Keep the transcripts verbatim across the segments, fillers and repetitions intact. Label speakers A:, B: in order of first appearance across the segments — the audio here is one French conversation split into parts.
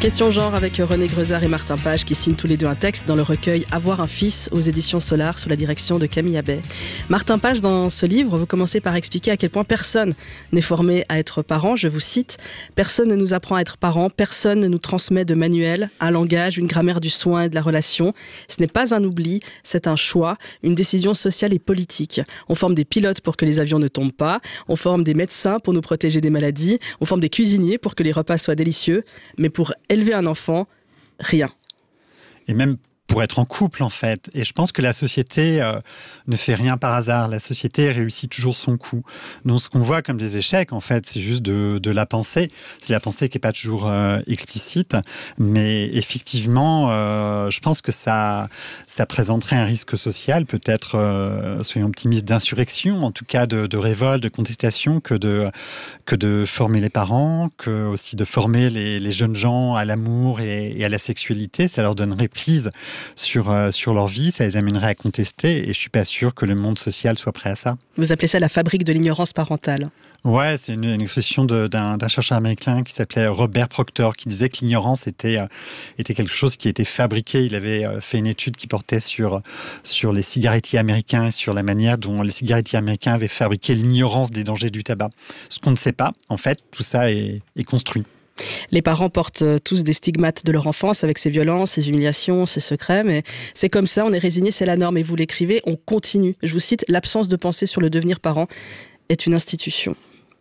A: Question genre avec René Grezard et Martin Page qui signent tous les deux un texte dans le recueil Avoir un fils aux éditions Solar sous la direction de Camille Abbé. Martin Page, dans ce livre, vous commencez par expliquer à quel point personne n'est formé à être parent. Je vous cite: « Personne ne nous apprend à être parent, personne ne nous transmet de manuel, un langage, une grammaire du soin et de la relation. Ce n'est pas un oubli, c'est un choix, une décision sociale et politique. On forme des pilotes pour que les avions ne tombent pas, on forme des médecins pour nous protéger des maladies, on forme des cuisiniers pour que les repas soient délicieux, mais pour élever un enfant, rien. »
B: Et même pour être en couple, en fait. Et je pense que la société euh, ne fait rien par hasard. La société réussit toujours son coup. Donc, ce qu'on voit comme des échecs, en fait, c'est juste de, de la pensée. C'est la pensée qui n'est pas toujours euh, explicite. Mais effectivement, euh, je pense que ça, ça présenterait un risque social, peut-être, euh, soyons optimistes, d'insurrection, en tout cas de, de révolte, de contestation, que de, que de former les parents, que aussi de former les, les jeunes gens à l'amour et, et à la sexualité. Ça leur donnerait prise Sur, euh, sur leur vie, ça les amènerait à contester, et je suis pas sûr que le monde social soit prêt à ça.
A: Vous appelez ça la fabrique de l'ignorance parentale.
B: Ouais, c'est une, une expression de, d'un, d'un chercheur américain qui s'appelait Robert Proctor, qui disait que l'ignorance était, euh, était quelque chose qui était fabriqué. Il avait euh, fait une étude qui portait sur, sur les cigarettiers américains et sur la manière dont les cigarettiers américains avaient fabriqué l'ignorance des dangers du tabac. Ce qu'on ne sait pas, en fait, tout ça est, est construit.
A: Les parents portent tous des stigmates de leur enfance avec ses violences, ses humiliations, ses secrets, mais c'est comme ça, on est résigné, c'est la norme. Et vous l'écrivez, on continue. Je vous cite: « L'absence de pensée sur le devenir parent est une institution. »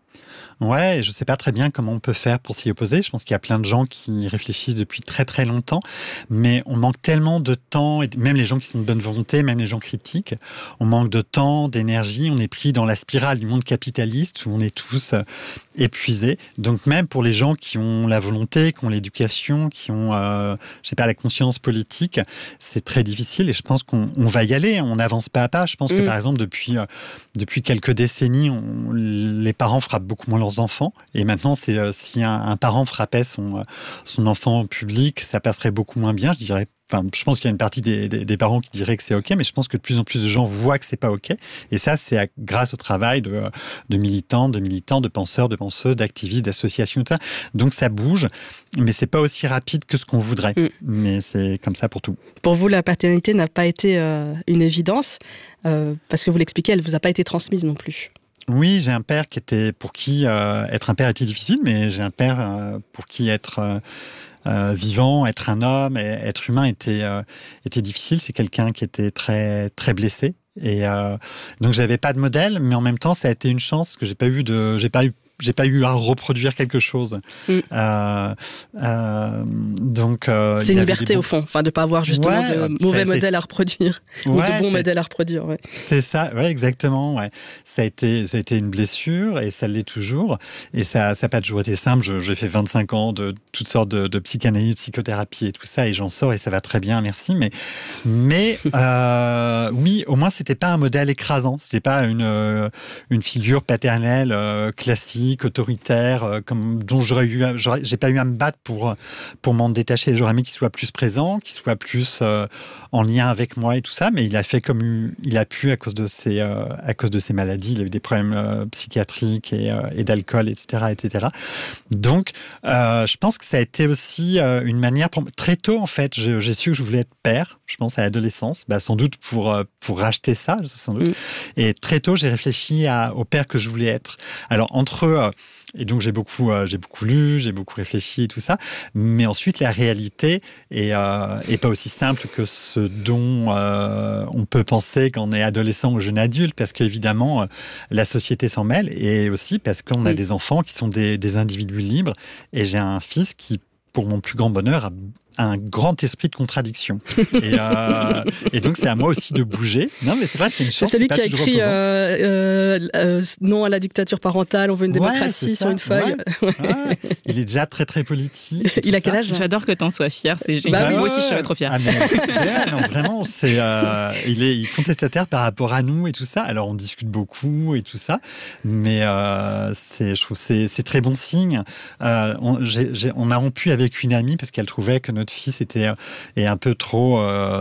B: Ouais, je sais pas très bien comment on peut faire pour s'y opposer. Je pense qu'il y a plein de gens qui réfléchissent depuis très très longtemps, mais on manque tellement de temps, et même les gens qui sont de bonne volonté, même les gens critiques, on manque de temps, d'énergie, on est pris dans la spirale du monde capitaliste où on est tous épuisés. Donc même pour les gens qui ont la volonté, qui ont l'éducation, qui ont, euh, je sais pas, la conscience politique, c'est très difficile, et je pense qu'on on va y aller, on avance pas à pas. Je pense que mmh. par exemple depuis, euh, depuis quelques décennies, on, les parents frappent beaucoup moins leurs enfants, et maintenant c'est euh, si un, un parent frappait son, euh, son enfant au public, ça passerait beaucoup moins bien, je dirais. Enfin, je pense qu'il y a une partie des, des, des parents qui diraient que c'est OK, mais je pense que de plus en plus de gens voient que c'est pas OK. Et ça, c'est à, grâce au travail de, de militants, de militants, de penseurs, de penseuses, d'activistes, d'associations, tout ça. Donc ça bouge, mais c'est pas aussi rapide que ce qu'on voudrait. Mm. Mais c'est comme ça pour tout.
A: Pour vous, la paternité n'a pas été euh, une évidence, euh, parce que vous l'expliquez, elle vous a pas été transmise non plus.
B: Oui, j'ai un père qui était, pour qui euh, être un père était difficile, mais j'ai un père euh, pour qui être euh, euh, vivant, être un homme, et être humain était euh, était difficile. C'est quelqu'un qui était très très blessé, et euh, donc j'avais pas de modèle, mais en même temps ça a été une chance que j'ai pas eu de, j'ai pas eu j'ai pas eu à reproduire quelque chose. Mm. Euh, euh, donc, euh,
A: c'est une liberté bons... au fond, enfin de pas avoir justement ouais, de mauvais ça, modèles à reproduire ouais, ou de bons modèles à reproduire. Ouais.
B: C'est ça, ouais, exactement. Ouais. Ça a été, ça a été une blessure, et ça l'est toujours. Et ça, ça n'a pas toujours été simple. Je, j'ai fait vingt-cinq ans de toutes sortes de, de psychanalyse, de psychothérapie et tout ça, et j'en sors et ça va très bien, merci. Mais, mais euh, oui, au moins c'était pas un modèle écrasant. C'était pas une euh, une figure paternelle euh, classique, autoritaire, euh, comme dont j'aurais eu, j'aurais, j'ai pas eu à me battre pour pour m'en détacher. J'aurais aimé qu'il soit plus présent, qu'il soit plus euh, en lien avec moi et tout ça, mais il a fait comme il a pu à cause de ses euh, à cause de ses maladies. Il a eu des problèmes euh, psychiatriques et, euh, et d'alcool, et cetera, et cetera. Donc, euh, je pense que ça a été aussi euh, une manière pour très tôt en fait. J'ai, j'ai su que je voulais être père. Je pense à l'adolescence, bah, sans doute pour euh, pour racheter ça, sans doute. Mmh. Et très tôt, j'ai réfléchi à, au père que je voulais être. Alors entre Et donc, j'ai beaucoup, euh, j'ai beaucoup lu, j'ai beaucoup réfléchi et tout ça. Mais ensuite, la réalité est, euh, est pas aussi simple que ce dont euh, on peut penser quand on est adolescent ou jeune adulte, parce qu'évidemment, euh, la société s'en mêle, et aussi parce qu'on a oui. des enfants qui sont des, des individus libres. Et j'ai un fils qui, pour mon plus grand bonheur, a un grand esprit de contradiction. Et, euh, et donc, c'est à moi aussi de bouger. Non, mais c'est vrai, c'est une chance.
A: C'est celui c'est qui a écrit euh, euh, euh, non à la dictature parentale, on veut une démocratie ouais, sur une feuille.
B: Ouais. Ouais. Il est déjà très, très politique.
A: Il a quel âge?
C: J'adore que t'en sois fier, c'est génial. Bah, oui. Moi aussi, je serais trop fière.
B: Ah, mais, ouais, non, vraiment, c'est, euh, il est il est contestataire par rapport à nous et tout ça. Alors, on discute beaucoup et tout ça, mais euh, c'est, je trouve que c'est, c'est très bon signe. Euh, on, j'ai, j'ai, on a rompu avec une amie parce qu'elle trouvait que notre fils était est un peu trop euh,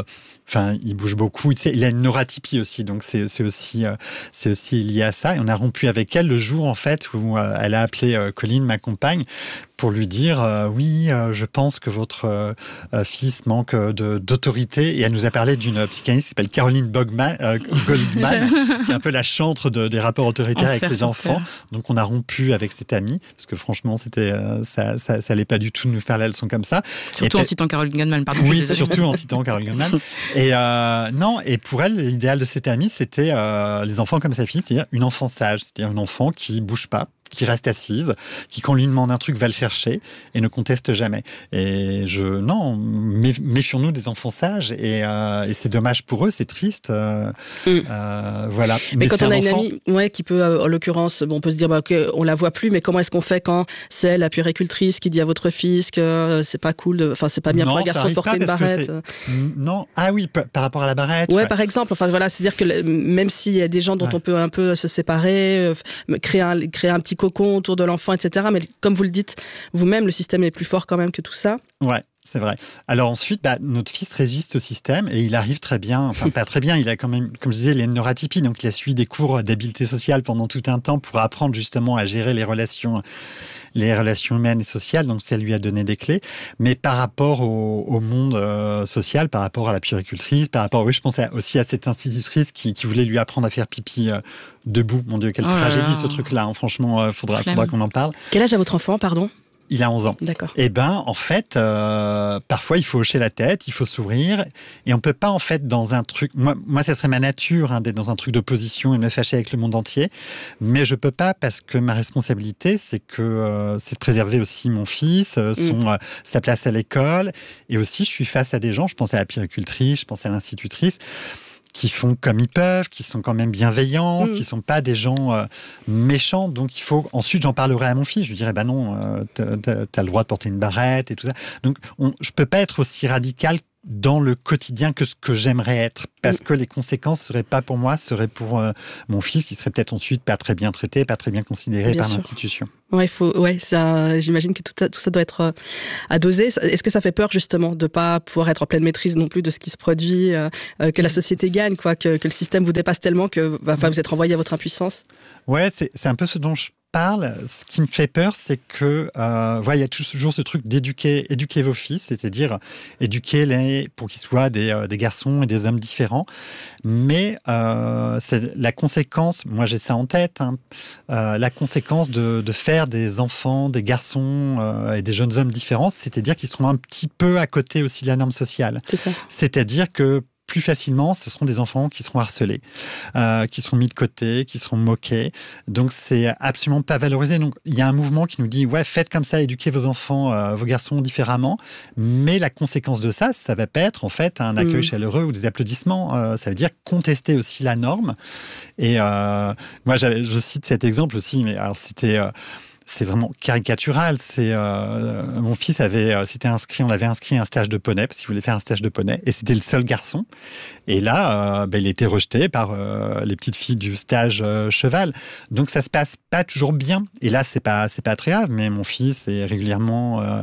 B: Enfin, il bouge beaucoup. Il, il a une neuroatypie aussi, donc c'est, c'est aussi, euh, c'est aussi lié à ça. Et on a rompu avec elle le jour en fait où euh, elle a appelé euh, Colline, ma compagne, pour lui dire euh, oui, euh, je pense que votre euh, fils manque de, d'autorité. Et elle nous a parlé d'une psychanalyste qui s'appelle Caroline Bogman, euh, Goldman, qui est un peu la chantre de, des rapports autoritaires avec les enfants. Donc on a rompu avec cette amie parce que franchement, c'était euh, ça, ça, ça allait pas du tout nous faire la leçon comme ça.
C: Surtout
B: et
C: en citant Caroline Goldman, pardon.
B: Oui, surtout en citant Caroline Goldman. Et euh, non, et pour elle, l'idéal de cette amie, c'était euh, les enfants comme sa fille, c'est-à-dire une enfant sage, c'est-à-dire une enfant qui bouge pas, qui reste assise, qui quand on lui demande un truc va le chercher et ne conteste jamais. Et je non, méfions-nous des enfants sages et, euh, et c'est dommage pour eux, c'est triste. Euh, mm. euh, voilà.
A: Mais, mais quand on a enfant... une amie, ouais, qui peut, en l'occurrence, bon, on peut se dire bah, ok, on la voit plus, mais comment est-ce qu'on fait quand c'est la puéricultrice qui dit à votre fils que c'est pas cool, enfin c'est pas bien
B: non,
A: pour un garçon de porter une barrette.
B: Non, ah oui, p- par rapport à la barrette.
A: Ouais,
B: ouais.
A: par exemple. Enfin voilà, c'est-à-dire que le, même s'il y a des gens dont ouais. on peut un peu se séparer, euh, créer un, créer un petit cocon autour de l'enfant, et cetera. Mais comme vous le dites vous-même, le système est plus fort quand même que tout ça.
B: Ouais, c'est vrai. Alors ensuite, bah, notre fils résiste au système et il arrive très bien, enfin pas très bien, il a quand même, comme je disais, il a une neuroatypie, donc il a suivi des cours d'habileté sociale pendant tout un temps pour apprendre justement à gérer les relations les relations humaines et sociales, donc ça lui a donné des clés. Mais par rapport au, au monde euh, social, par rapport à la puéricultrice, par rapport, oui, je pense aussi à cette institutrice qui, qui voulait lui apprendre à faire pipi euh, debout. Mon Dieu, quelle oh tragédie ce truc-là. Hein. Franchement, il euh, faudra, faudra qu'on en parle.
A: Quel âge a votre enfant, pardon ?
B: Il a onze ans.
A: D'accord.
B: Et ben, en fait, euh, parfois, il faut hocher la tête, il faut sourire. Et on peut pas, en fait, dans un truc... Moi, moi ça serait ma nature hein, d'être dans un truc d'opposition et de me fâcher avec le monde entier. Mais je peux pas parce que ma responsabilité, c'est que euh, c'est de préserver aussi mon fils, euh, son, mmh. euh, sa place à l'école. Et aussi, je suis face à des gens, je pense à la puéricultrice, je pense à l'institutrice, qui font comme ils peuvent, qui sont quand même bienveillants, mmh. qui sont pas des gens euh, méchants. Donc il faut. Ensuite, j'en parlerai à mon fils. Je lui dirai, bah non, euh, t'as, t'as le droit de porter une barrette et tout ça. Donc on, je peux pas être aussi radical dans le quotidien que ce que j'aimerais être, parce mmh. que les conséquences seraient pas pour moi, seraient pour euh, mon fils, qui serait peut-être ensuite pas très bien traité, pas très bien considéré bien par sûr. L'institution.
A: Ouais, il faut. Ouais, ça. J'imagine que tout, ça, tout ça doit être euh, à doser. Est-ce que ça fait peur justement de pas pouvoir être en pleine maîtrise non plus de ce qui se produit, euh, que la société gagne, quoi, que, que le système vous dépasse tellement que, bah, vous êtes renvoyé à votre impuissance? Ouais,
B: c'est, c'est un peu ce dont je parle. Ce qui me fait peur, c'est que euh, voilà, il y a toujours ce truc d'éduquer, éduquer vos fils, c'est-à-dire éduquer les pour qu'ils soient des, euh, des garçons et des hommes différents. Mais euh, c'est la conséquence. Moi, j'ai ça en tête. Hein, euh, la conséquence de, de faire des enfants, des garçons euh, et des jeunes hommes différents, c'est-à-dire qu'ils seront un petit peu à côté aussi de la norme sociale.
A: C'est ça.
B: C'est-à-dire que plus facilement, ce seront des enfants qui seront harcelés, euh, qui seront mis de côté, qui seront moqués. Donc, c'est absolument pas valorisé. Donc, il y a un mouvement qui nous dit, ouais, faites comme ça, éduquez vos enfants, euh, vos garçons différemment. Mais la conséquence de ça, ça va pas être, en fait, un accueil mmh. chaleureux ou des applaudissements. Euh, ça veut dire contester aussi la norme. Et euh, moi, je cite cet exemple aussi, mais alors, c'était... Euh, c'est vraiment caricatural. C'est euh, mon fils avait, euh, s'était inscrit, on l'avait inscrit à un stage de poney parce qu'il voulait faire un stage de poney, et c'était le seul garçon. Et là, euh, ben, il était rejeté par euh, les petites filles du stage euh, cheval. Donc ça se passe pas toujours bien. Et là, c'est pas, c'est pas très grave. Mais mon fils est régulièrement, euh,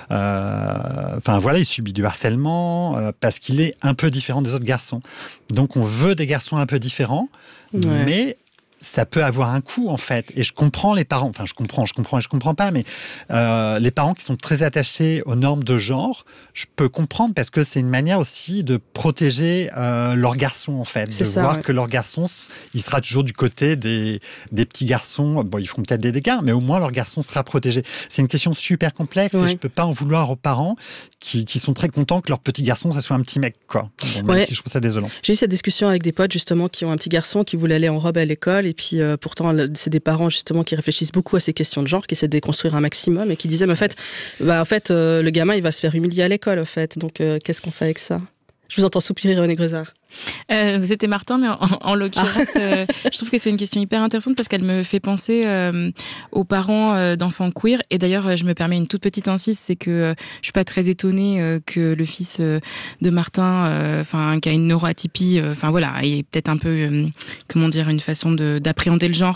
B: euh, enfin voilà, il subit du harcèlement euh, parce qu'il est un peu différent des autres garçons. Donc on veut des garçons un peu différents, ouais. mais ça peut avoir un coût, en fait. Et je comprends les parents, enfin, je comprends, je comprends et je comprends pas, mais euh, les parents qui sont très attachés aux normes de genre, je peux comprendre parce que c'est une manière aussi de protéger euh, leur garçon, en fait.
A: C'est
B: de
A: ça,
B: voir
A: ouais.
B: que leur garçon, il sera toujours du côté des, des petits garçons. Bon, ils feront peut-être des dégâts, mais au moins leur garçon sera protégé. C'est une question super complexe ouais. et je peux pas en vouloir aux parents qui, qui sont très contents que leur petit garçon, ça soit un petit mec, quoi. Bon, même ouais. si je trouve ça désolant.
A: J'ai eu cette discussion avec des potes, justement, qui ont un petit garçon qui voulait aller en robe à l'école. Et puis, euh, pourtant, c'est des parents, justement, qui réfléchissent beaucoup à ces questions de genre, qui essaient de déconstruire un maximum et qui disaient, mais en fait, bah, en fait euh, le gamin, il va se faire humilier à l'école, en fait. Donc, euh, qu'est-ce qu'on fait avec ça? Je vous entends soupirer, René Grezard.
C: Euh, c'était Martin, mais en, en l'occurrence, ah. euh, je trouve que c'est une question hyper intéressante parce qu'elle me fait penser euh, aux parents euh, d'enfants queer. Et d'ailleurs, je me permets une toute petite insiste, c'est que euh, je suis pas très étonnée euh, que le fils euh, de Martin, enfin, euh, qui a une neuroatypie, enfin euh, voilà, ait peut-être un peu, euh, comment dire, une façon de, d'appréhender le genre qui est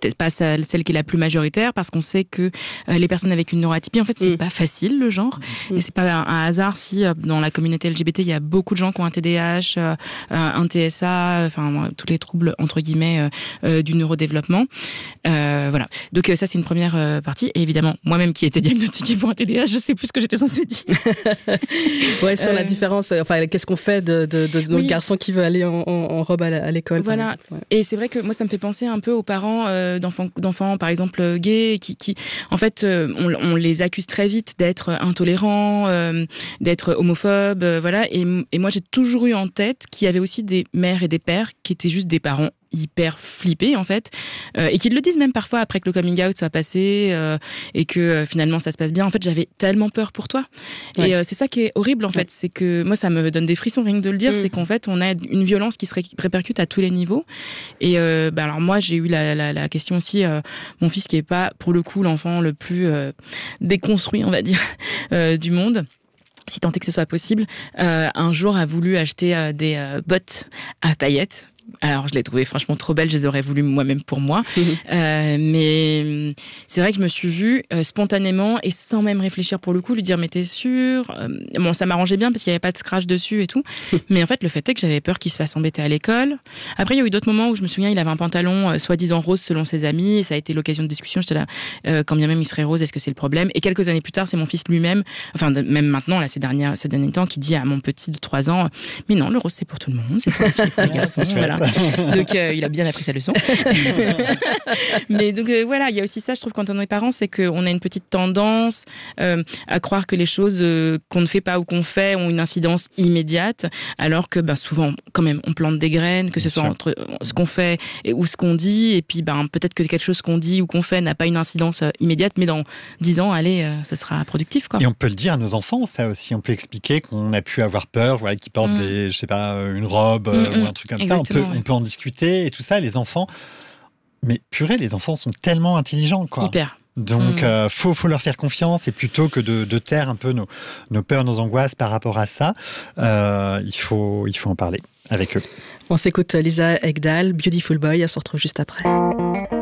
C: peut-être pas celle qui est la plus majoritaire, parce qu'on sait que euh, les personnes avec une neuroatypie, en fait, c'est mmh. pas facile le genre, mmh. et c'est pas un, un hasard si euh, dans la communauté L G B T, il y a beaucoup de gens qui ont un T D A H, euh, un T S A, enfin tous les troubles entre guillemets euh, euh, du neurodéveloppement. Euh, voilà. Donc euh, ça c'est une première euh, partie. Et évidemment, moi-même qui étais diagnostiquée pour un T D A H, je sais plus ce que j'étais censée dire.
A: ouais, sur euh... la différence. Enfin, qu'est-ce qu'on fait de, de, de notre oui. garçon qui veut aller en, en, en robe à, la, à l'école.
C: Voilà.
A: Ouais.
C: Et c'est vrai que moi ça me fait penser un peu aux parents euh, d'enfants, d'enfants par exemple gays, qui, qui en fait euh, on, on les accuse très vite d'être intolérants, euh, d'être homophobes, euh, voilà. Et, et moi j'ai toujours eu en tête qu'il y avait aussi des mères et des pères qui étaient juste des parents hyper flippés en fait, euh, et qui le disent même parfois après que le coming out soit passé euh, et que euh, finalement ça se passe bien. En fait, j'avais tellement peur pour toi. Ouais. Et euh, c'est ça qui est horrible en fait, ouais. c'est que moi ça me donne des frissons rien que de le dire, mmh. c'est qu'en fait on a une violence qui se ré- répercute à tous les niveaux. Et euh, bah alors moi j'ai eu la, la, la question aussi, euh, mon fils qui est pas pour le coup l'enfant le plus euh, déconstruit on va dire euh, du monde, si tant est que ce soit possible, euh, un jour a voulu acheter euh, des euh, bottes à paillettes. Alors, je l'ai trouvé franchement trop belle, je les aurais voulu moi-même pour moi. Mmh. Euh, mais c'est vrai que je me suis vue euh, spontanément et sans même réfléchir pour le coup, lui dire « mais t'es sûre ?» euh, Bon, ça m'arrangeait bien parce qu'il n'y avait pas de scratch dessus et tout. Mmh. Mais en fait, le fait est que j'avais peur qu'il se fasse embêter à l'école. Après, il y a eu d'autres moments où je me souviens, il avait un pantalon euh, soi-disant rose selon ses amis. Et ça a été l'occasion de discussion. J'étais là, euh, quand bien même il serait rose, est-ce que c'est le problème? Et quelques années plus tard, c'est mon fils lui-même, enfin de, même maintenant, là, ces derniers, ces derniers temps, qui dit à mon petit de trois ans « mais non, le rose c'est pour tout le monde, c'est pour les filles, pour les garçons. » Voilà. Donc euh, il a bien appris sa leçon. Mais donc euh, voilà, il y a aussi ça, je trouve, quand on est parents, c'est qu'on a une petite tendance euh, à croire que les choses euh, qu'on ne fait pas ou qu'on fait ont une incidence immédiate, alors que ben, souvent, quand même, on plante des graines, que ce bien soit sûr. Entre ce qu'on fait et, ou ce qu'on dit, et puis ben, peut-être que quelque chose qu'on dit ou qu'on fait n'a pas une incidence euh, immédiate, mais dans dix ans, allez, euh, ça sera productif, quoi.
B: Et on peut le dire à nos enfants, ça aussi, on peut expliquer qu'on a pu avoir peur, voilà, qu'ils portent mmh. des, je sais pas, une robe mmh, euh, ou un truc comme ça, on peut, ouais. on peut en discuter et tout ça, les enfants, mais purée, les enfants sont tellement intelligents, quoi.
C: Hyper.
B: Donc, il
C: mmh.
B: euh, faut, faut leur faire confiance, et plutôt que de, de taire un peu nos, nos peurs, nos angoisses par rapport à ça, euh, il faut, il faut en parler avec eux.
A: On s'écoute Lisa Ekdahl, Beautiful Boy, elle se retrouve juste après.